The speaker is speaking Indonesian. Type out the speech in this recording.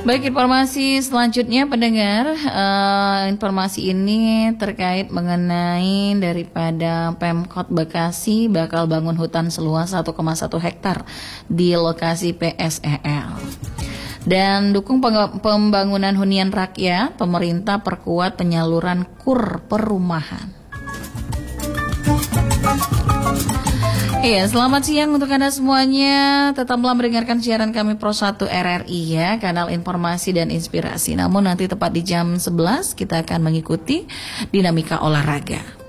Baik, informasi selanjutnya pendengar, informasi ini terkait mengenai daripada Pemkot Bekasi bakal bangun hutan seluas 1,1 hektar di lokasi PSEL. Dan dukung pembangunan hunian rakyat, pemerintah perkuat penyaluran KUR perumahan. Iya, selamat siang untuk Anda semuanya. Tetaplah mendengarkan siaran kami Pro 1 RRI ya, kanal informasi dan inspirasi. Namun nanti tepat di jam 11 kita akan mengikuti dinamika olahraga.